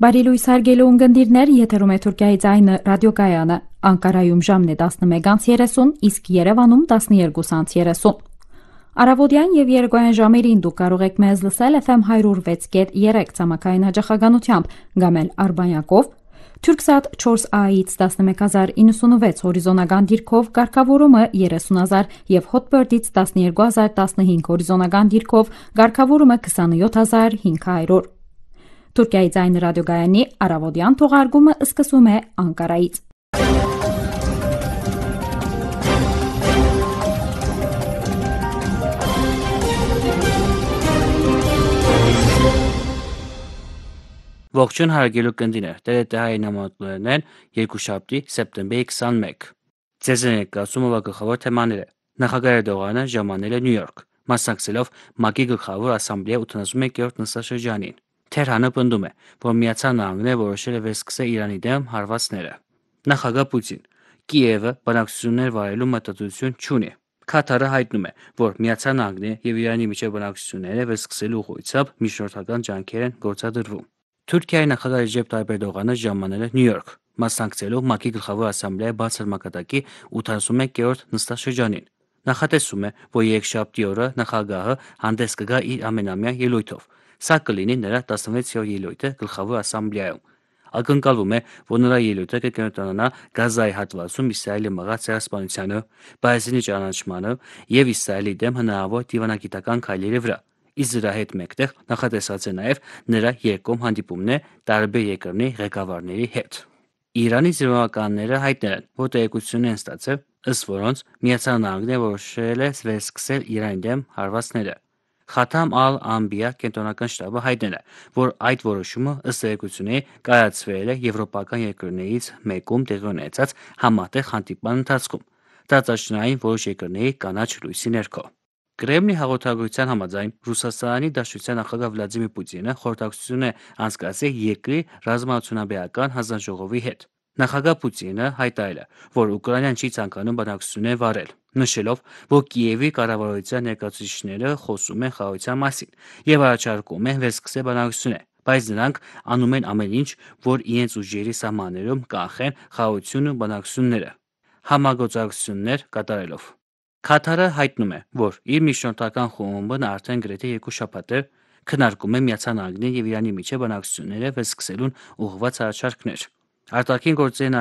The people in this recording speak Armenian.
Բարի լույս հարգելի ունկնդիրներ, եթերում է Թուրքիայի ձայնը ռադիոկայանը։ Անկարայում ժամն է 11:30, իսկ Երևանում 12:30։ Առավոտյան եւ երեկոյան ժամերին դուք կարող եք մեզ լսել FM 106.3 ցամաքային հաճախականությամբ, կամ էլ Արբանյակով, Turksat 4A-ից 11096 հորիզոնական դիրքով, կարգավորումը 30000 եւ Hotbird-ից 12015 հորիզոնական դիրքով, կարգավորումը 27500։ Թուրքիայի ձայնը ռադիոգայանի առավոտյան թողարկումը սկսում է Անկարայից։ Ողջույն հարգելի կնդիներ, տերետահայի նամակներն են երկուշաբթի սեպտեմբերի 21։ Ձեզ ներկայացում ով գլխավոր թեմաները։ Նախագահ Էրդողանը ժամանել է Նյու Յորք, մասնակցելով ՄԱԿ-ի գլխավոր ասամբլեայի 81-րդ նստաշրջանին։ Թեհրանը պնդում է, որ Միացյալ Նահանգները որոշել է վերսկսել Իրանի դեմ հարվածները։ Նախագահ Պուտին. Կիևը բանակցություններ վարելու մտադրություն չունի։ Քաթարը հայտնում է, որ Միացյալ Նահանգները եւ Իրանի միջև բանակցությունները վերսկսելու ուղղությամբ միջնորդական ջանքեր են գործադրվում։ Թուրքիայի նախագահ Ռեջեփ Թայիփ Էրդողանը ժամանել է Նյու Յորք, մասնակցելով ՄԱԿ-ի գլխավոր ասամբլեայի բացր մակարդակի 81-րդ նստաշրջանին։ Նախատեսվում է, որ երկշաբթի օրը նախագահը հանդես կգա իր ամենամյա ելույթով։ Սա կլինի նրա 16-րդ ելույթը գլխավոր ասամբլեայում։ Ակնկալվում է, որ նրա ելույթը կկենտրոնանա Գազայի հատվածում Իսրայելի մղած ցեղասպանությանը, Պալեստինի ճանաչմանը եւ Իսրայելի դեմ հնարավոր դիվանագիտական քայլերի վրա։ Իսկ դրա հետ մեկտեղ նախատեսված է նաև նրա երկկողմ հանդիպումներ տարբեր երկրների ղեկավարների հետ։ Իրանի զինվորականները հայտնել են, որ տեղեկություններ են ստացել, ըստ որոնց Միացյալ Նահանգները որոշել է վերսկսել Իրանի դեմ հարվածները։ Խաթամ Ալ-Անբիա կենտրոնական շտաբը հայտնել է, որ այդ որոշումը ըստ տեղեկությունների կայացվել է եվրոպական երկրներից մեկում տեղի ունեցած համատեղ հանդիպման ընթացքում, տարածաշրջանային որոշ երկրների կանաչ լույսի ներքո։ Կրեմլի հաղորդագրության համաձայն Ռուսաստանի Դաշնության նախագահ Վլադիմիր Պուտինը խորհրդակցություն է անցկացրել երկրի ռազմաարդյունաբերական հանձնաժողովի հետ։ Նախագահ Պուտինը հայտարարել է, որ Ուկրաինան չի ցանկանում բանակցություններ վարել, նշելով, որ Կիևի կառավարության ներկայացուցիչները խոսում են խաղաղության մասին եւ առաջարկում են վերսկսել բանակցություններ, բայց նրանք անում են ամեն ինչ, որ իրենց ուժերի սահմաններում կանխեն խաղաղությունն ու բանակցությունները, համագործակցություններ կատարելով։ Քաթարը հայտնում է, որ իր միջնորդական խումբն արդեն գրեթե 2 շաբաթ է քննարկում է Միացյալ Նահանգների եւ Իրանի միջև բանակցությունները վերսկսելուն ուղղված առաջարկներ։ Արտաքին գործերի